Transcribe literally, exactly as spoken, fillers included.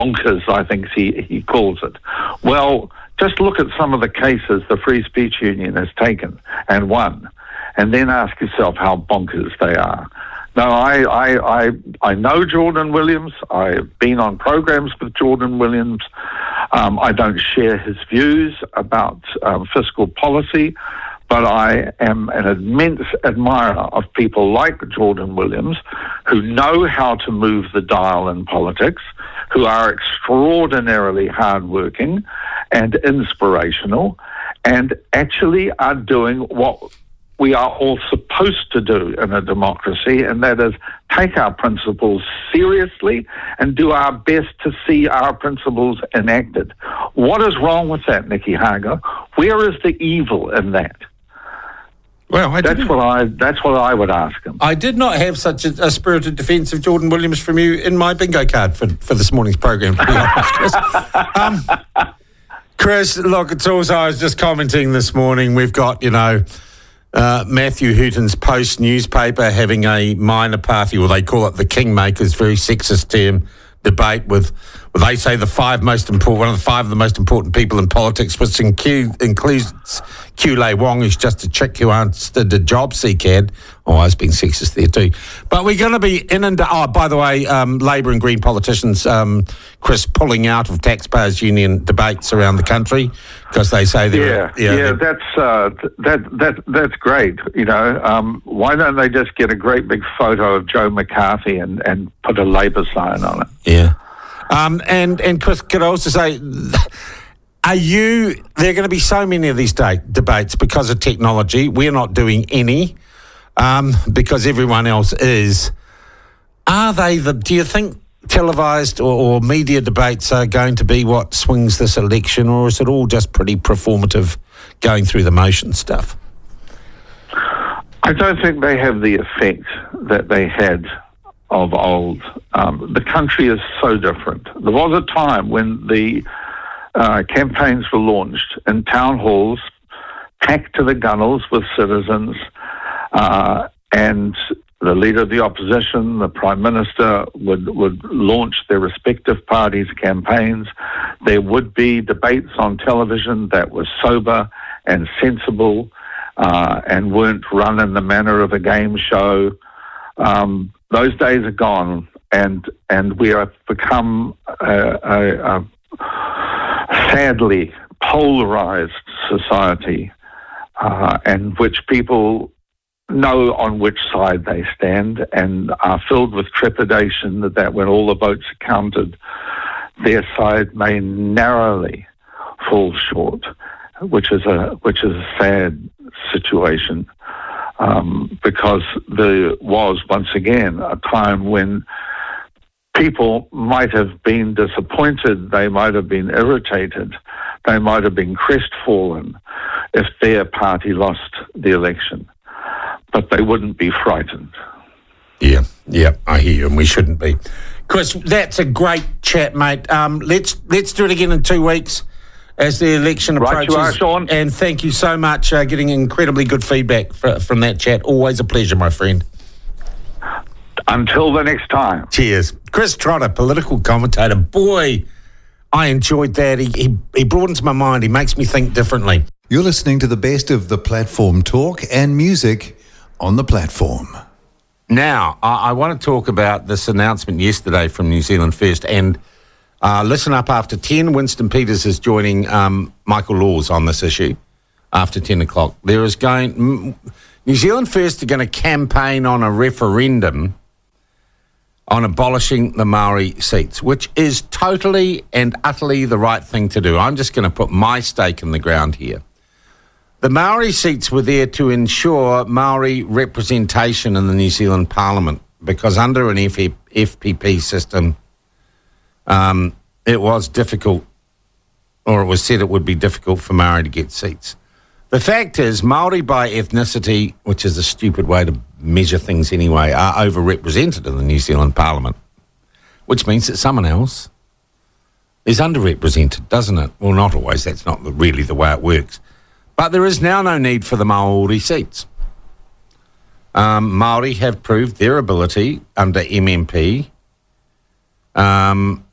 bonkers, I think he, he calls it. Well, just look at some of the cases the Free Speech Union has taken and won, and then ask yourself how bonkers they are. No, I, I, I, I know Jordan Williams. I've been on programs with Jordan Williams. Um, I don't share his views about um, fiscal policy, but I am an immense admirer of people like Jordan Williams, who know how to move the dial in politics, who are extraordinarily hardworking and inspirational, and actually are doing what we are all supposed to do in a democracy, and that is take our principles seriously and do our best to see our principles enacted. What is wrong with that, Nicky Hager? Where is the evil in that? Well, I that's what I that's what I would ask him. I did not have such a, a spirited defence of Jordan Williams from you in my bingo card for, for this morning's program, to be honest, Chris. Um, Chris, look, it's also, I was just commenting this morning, we've got, you know, Uh, Matthew Hooton's Post newspaper having a minor party, or they call it the Kingmakers, very sexist term, debate with, well, they say the five most important, one of the five of the most important people in politics, which include, includes Kulei Wong, who's just a chick who answered a job seek ad. Oh, I was being sexist there too. But we're going to be in and... Oh, by the way, um, Labour and Green politicians, um, Chris, pulling out of taxpayers' union debates around the country because they say they're... Yeah, yeah, yeah that's, uh, that, that, that's great, you know. Um, why don't they just get a great big photo of Joe McCarthy and, and put a Labour sign on it? Yeah. Um, and, and Chris, could I also say... Are you... There are going to be so many of these day, debates because of technology. We're not doing any um, because everyone else is. Are they the... Do you think televised or, or media debates are going to be what swings this election, or is it all just pretty performative, going through the motion stuff? I don't think they have the effect that they had of old. Um, the country is so different. There was a time when the... Uh, campaigns were launched in town halls, packed to the gunnels with citizens, uh, and the leader of the opposition, the Prime Minister, would, would launch their respective parties' campaigns. There would be debates on television that were sober and sensible uh, and weren't run in the manner of a game show. Um, those days are gone, and, and we have become a, a, a sadly polarized society, uh, in which people know on which side they stand and are filled with trepidation that, that when all the votes are counted, their side may narrowly fall short, which is a which is a sad situation, um, because there was once again a time when people might have been disappointed, they might have been irritated, they might have been crestfallen if their party lost the election, but they wouldn't be frightened. Yeah, yeah, I hear you, and we shouldn't be. Chris, that's a great chat, mate. Um, let's let's do it again in two weeks as the election approaches. Right, you are, Sean. And thank you so much, uh, getting incredibly good feedback for, from that chat. Always a pleasure, my friend. Until the next time. Cheers. Chris Trotter, political commentator. Boy, I enjoyed that. He, he, he broadens my mind. He makes me think differently. You're listening to the best of the platform talk and music on the platform. Now, I, I want to talk about this announcement yesterday from New Zealand First. And uh, listen up, after ten, Winston Peters is joining um, Michael Laws on this issue after ten o'clock. There is going... Mm, New Zealand First are going to campaign on a referendum on abolishing the Maori seats, which is totally and utterly the right thing to do. I'm just going to put my stake in the ground here. The Maori seats were there to ensure Maori representation in the New Zealand Parliament, because under an F P P system, um, it was difficult, or it was said it would be difficult for Maori to get seats. The fact is, Maori by ethnicity, which is a stupid way to measure things anyway, are overrepresented in the New Zealand Parliament, which means that someone else is underrepresented, doesn't it? Well, not always. That's not the, really the way it works. But there is now no need for the Maori seats. Um, Maori have proved their ability under M M P um,